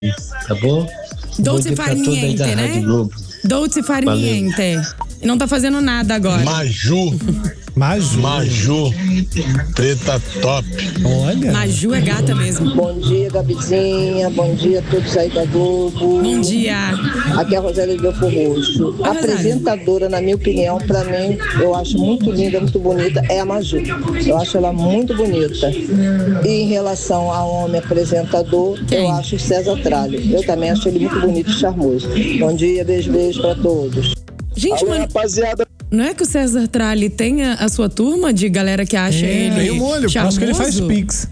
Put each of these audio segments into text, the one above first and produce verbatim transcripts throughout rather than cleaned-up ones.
tá bom? Dolce far niente, né? Dolce far niente. E não tá fazendo nada agora. Maju. Maju. Maju. Preta top. Olha. Maju é gata mesmo. Bom dia, Gabizinha. Bom dia a todos aí da Globo. Bom dia. Aqui é a Rosélia de Belfor Roxo. A apresentadora, na minha opinião, pra mim, eu acho muito linda, muito bonita, é a Maju. Eu acho ela muito bonita. E em relação ao homem apresentador, Quem? eu acho o César Tralli. Eu também acho ele muito bonito e charmoso. Bom dia, beijo, beijo pra todos. Gente, Alô, mano, rapaziada. Não é que o César Tralli tem a, a sua turma de galera que acha É, ele tem um molho, charmoso? acho que ele faz pix.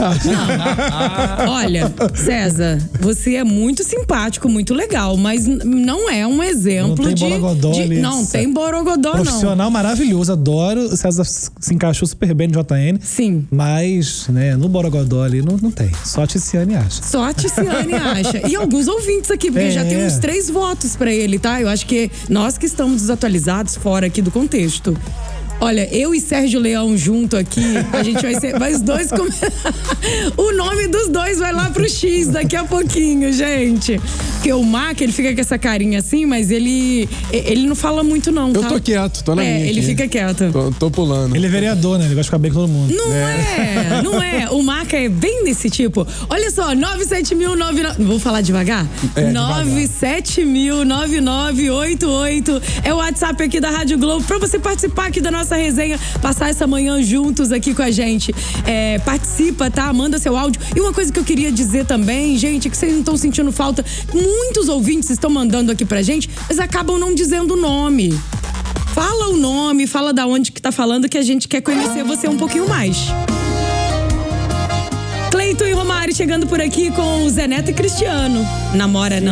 Não. Olha, César, você é muito simpático, muito legal, mas n- não é um exemplo Não tem de, borogodó de- ali. Não tem borogodó, não. Profissional maravilhoso, adoro. O César se encaixou super bem no J N. Sim. Mas, né, no borogodó ali não, não tem. Só a Ticiane acha. Só a Ticiane acha. E alguns ouvintes aqui, porque É. já tem uns três votos pra ele, tá? Eu acho que nós que estamos desatualizados fora aqui do contexto. Olha, eu e Sérgio Leão junto aqui, a gente vai ser. Vai os dois. Com... o nome dos dois vai lá pro X daqui a pouquinho, gente. Porque o Mac, ele fica com essa carinha assim, mas ele. Ele não fala muito, não. Eu tá? tô quieto, tô na É, minha. ele aqui. fica quieto. Tô, tô pulando. Ele é vereador, né? Ele gosta de ficar bem com todo mundo. Não é. não é. O Maca é bem desse tipo. Olha só, nove sete mil nove nove. Vou falar devagar? É, nove sete mil nove nove oito oito é o WhatsApp aqui da Rádio Globo pra você participar aqui da nossa resenha, passar essa manhã juntos aqui com a gente. É, participa, tá? Manda seu áudio. E uma coisa que eu queria dizer também, gente, que vocês não estão sentindo falta. Muitos ouvintes estão mandando aqui pra gente, mas acabam não dizendo o nome. Fala o nome, fala da onde que tá falando, que a gente quer conhecer você um pouquinho mais. Cleiton e Romário chegando por aqui com o Zé Neto e Cristiano. Namora não?